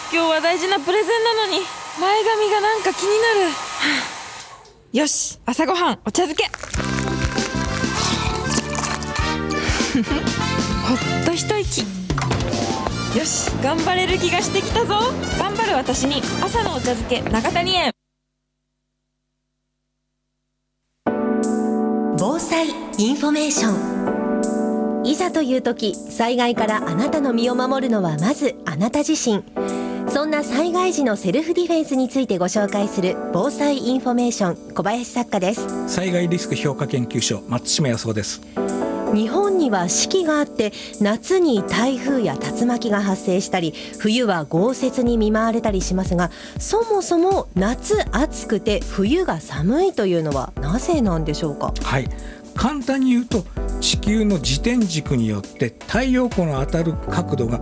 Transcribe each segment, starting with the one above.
今日は大事なプレゼンなのに前髪がなんか気になる。よし、朝ごはんお茶漬けほっと一息。よし、頑張れる気がしてきたぞ。頑張る私に朝のお茶漬け永谷園。 防災インフォメーション。いざという時、災害からあなたの身を守るのはまずあなた自身。そんな災害時のセルフディフェンスについてご紹介する防災インフォメーション、小林作家です。 災害リスク評価研究所、松島康夫です。 日本には四季があって、夏に台風や竜巻が発生したり、冬は豪雪に見舞われたりしますが、そもそも夏暑くて冬が寒いというのはなぜなんでしょうか。 はい、簡単に言うと、地球の自転軸によって太陽光の当たる角度が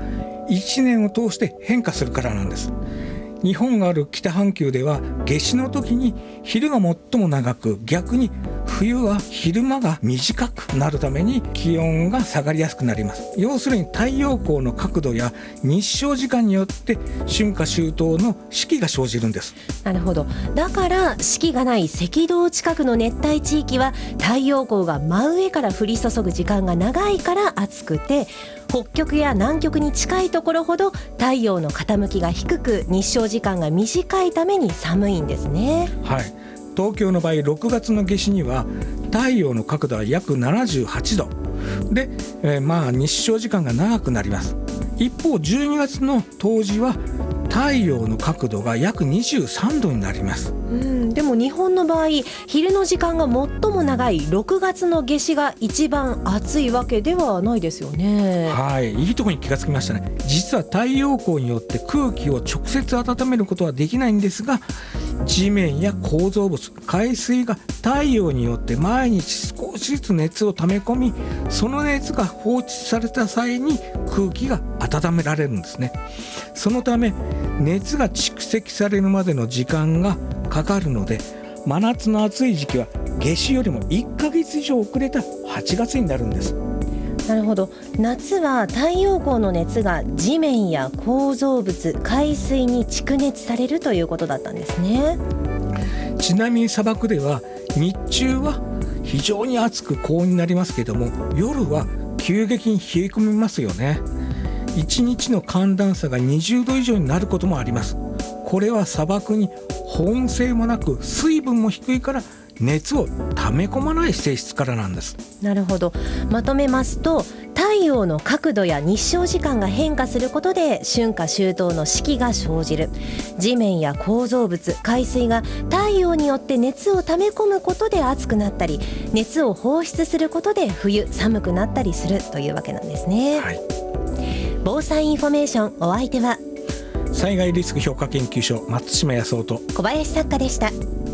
1年を通して変化するからなんです。日本がある北半球では夏至の時に昼が最も長く、逆に冬は昼間が短くなるために気温が下がりやすくなります。要するに太陽光の角度や日照時間によって春夏秋冬の四季が生じるんです。 なるほど。だから四季がない赤道近くの熱帯地域は太陽光が真上から降り注ぐ時間が長いから暑くて、北極や南極に近いところほど太陽の傾きが低く日照時間が短いために寒いんですね。 はい、東京の場合6月の夏至には太陽の角度は約78度で、日照時間が長くなります。一方12月の冬至は太陽の角度が約23度になります。 でも日本の場合、昼の時間が最も長い6月の夏至が一番暑いわけではないですよね。 はい、いいところに気がつきましたね。実は太陽光によって空気を直接温めることはできないんですが、地面や構造物、海水が太陽によって毎日少しずつ熱を溜め込み、その熱が放出された際に空気が温められるんですね。そのため熱が蓄積されるまでの時間がかかるので、真夏の暑い時期は夏至よりも1ヶ月以上遅れた8月になるんです。 なるほど。夏は太陽光の熱が地面や構造物、海水に蓄熱されるということだったんですね。 ちなみに砂漠では日中は非常に暑く高温になりますけども、夜は急激に冷え込みますよね。1日の寒暖差が20度以上になることもあります。これは砂漠に保温性もなく水分も低いから熱を溜め込まない性質からなんです。 なるほど。まとめますと、太陽の角度や日照時間が変化することで春夏秋冬の四季が生じる。地面や構造物、海水が太陽によって熱を溜め込むことで暑くなったり、熱を放出することで冬寒くなったりするというわけなんですね。 はい、 防災インフォメーション、お相手は災害リスク評価研究所、松島康夫と小林作家でした。